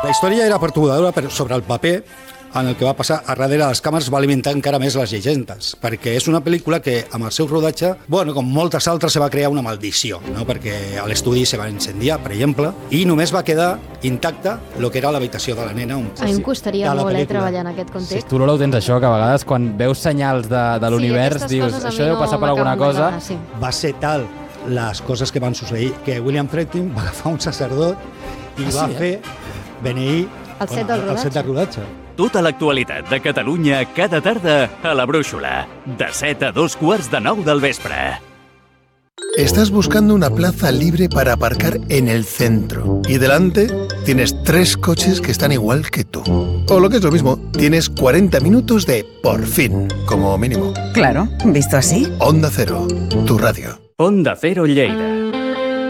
La història era perturbadora, però sobre el paper en el que va passar a darrere de les càmeres va alimentar encara més les llegendes, perquè és una pel·lícula que amb el seu rodatge, com moltes altres, se va crear una maldició, no? Perquè a l'estudi se va incendiar, per exemple, i només va quedar intacta el que era l'habitació de la nena. A mi em costaria molt treballar en aquest context. Sí, tu, Lola, ho tens això, que a vegades quan veus senyals de l'univers dius, això deu passar per alguna cosa. Va ser tal les coses que van succeir que William Friedkin va agafar un sacerdot i va fer beneir el set del rodatge. Tota l'actualitat de Catalunya cada tarda a La Brúixola, de 7 a 2:15 del vespre. Estás buscando una plaza libre para aparcar en el centro y delante tienes 3 coches que están igual que tú. O lo que es lo mismo, tienes 40 minutos de por fin, como mínimo. Claro, visto así. Onda Cero, tu radio. Onda Cero Lleida.